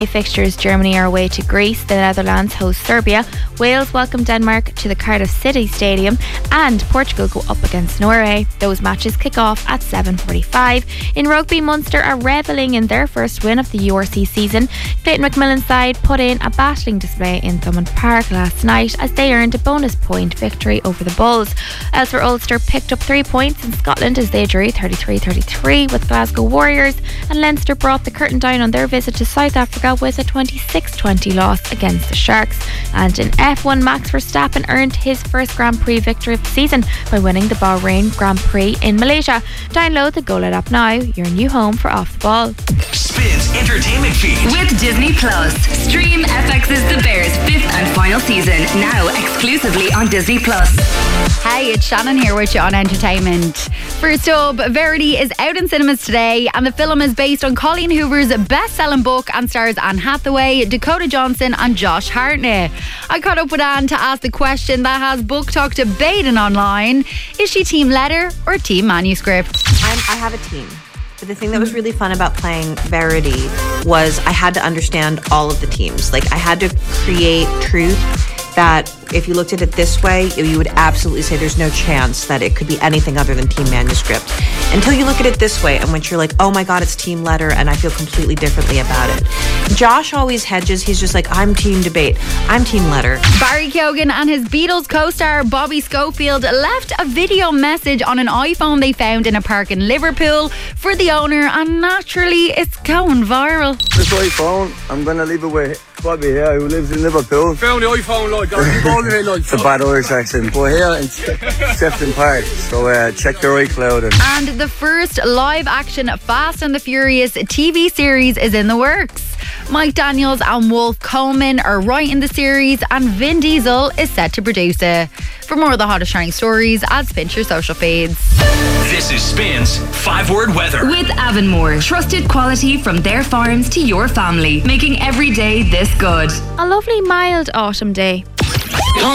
Fixtures: Germany are away to Greece, the Netherlands host Serbia, Wales welcome Denmark to the Cardiff City Stadium, and Portugal go up against Norway. Those matches kick off at 7:45. In rugby, Munster are revelling in their first win of the URC season. Clayton McMillan's side put in a battling display in Thomond Park last night as they earned a bonus point victory over the Bulls. Elsewhere, Ulster picked up 3 points in Scotland as they drew 33-33 with Glasgow Warriors, and Leinster brought the curtain down on their visit to South Africa with a 26-20 loss against the Sharks. And in F1, Max Verstappen earned his first Grand Prix victory of the season by winning the Bahrain Grand Prix in Malaysia. Download the GoLed app now, your new home for Off the Ball. Spins Entertainment Feed with Disney Plus. Stream FX's The Bears' 5th and final season now exclusively on Disney Plus. Hey, it's Shannon here with you on Entertainment. First up, Verity is out in cinemas today, and the film is based on Colleen Hoover's best-selling book and stars Anne Hathaway, Dakota Johnson and Josh Hartnett. I caught up with Anne to ask the question that has Book Talk debating online. Is she team letter or team manuscript? I have a team. But the thing that was really fun about playing Verity was I had to understand all of the teams. Like, I had to create truth that if you looked at it this way, you would absolutely say there's no chance that it could be anything other than team manuscript. Until you look at it this way, and when you're like, oh my God, it's team letter, and I feel completely differently about it. Josh always hedges. He's just like, I'm team debate. I'm team letter. Barry Keoghan and his Beatles co-star Bobby Schofield left a video message on an iPhone they found in a park in Liverpool for the owner, and naturally it's going viral. This iPhone, I'm going to leave it with Bobby here, who lives in Liverpool. Found the iPhone, like, it's a bad Irish accent, but here in Sefton Park. So check your iCloud. And the first live-action Fast and the Furious TV series is in the works. Mike Daniels and Wolf Coleman are writing the series, and Vin Diesel is set to produce it. For more of the hottest trending stories, add Spin to your social feeds. This is Spin's 5-word weather. With Avonmore, trusted quality from their farms to your family, making every day this good. A lovely mild autumn day. Don't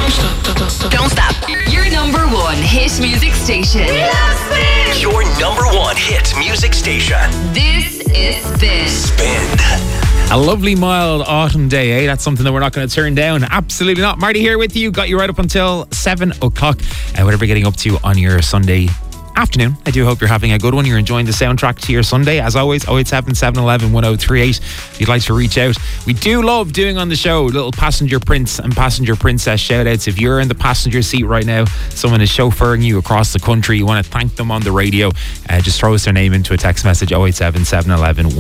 stop. Don't stop. Your number one hit music station. We love Spin. Your number one hit music station. This is Spin. Spin. A lovely mild autumn day, eh? That's something that we're not going to turn down. Absolutely not. Marty here with you. Got you right up until 7 o'clock. Whatever you're getting up to on your Sunday afternoon, I do hope you're having a good one. You're enjoying the soundtrack to your Sunday. As always, 087 711 1038 if you'd like to reach out. We do love doing on the show little passenger prince and passenger princess shout outs. If you're in the passenger seat right now, someone is chauffeuring you across the country, you want to thank them on the radio, just throw us their name into a text message, 087 711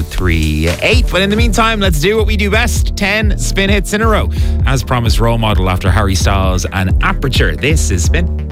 1038. But in the meantime, let's do what we do best. 10 spin hits in a row. As promised, Role Model after Harry Styles and Aperture. This is Spin.